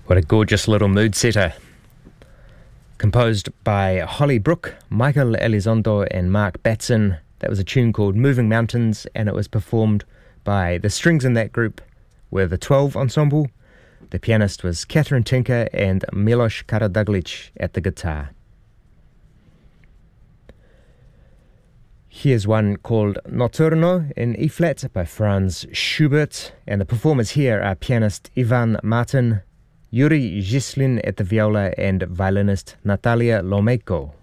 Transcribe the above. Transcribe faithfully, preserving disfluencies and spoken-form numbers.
What a gorgeous little mood setter. Composed by Holly Brook, Michael Elizondo and Mark Batson. That was a tune called Moving Mountains, and it was performed by the strings in that group were the twelve Ensemble. The pianist was Catherine Tinker and Milos Karaduglic at the guitar. Here's one called Notturno in E-flat by Franz Schubert, and the performers here are pianist Ivan Martin, Yuri Gislin at the viola, and violinist Natalia Lomejko.